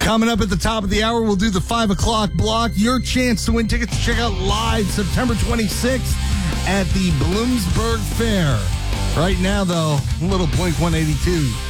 Coming up at the top of the hour, we'll do the 5 o'clock block. Your chance to win tickets to check out live September 26th at the Bloomsburg Fair. Right now, though, a little Blink 182.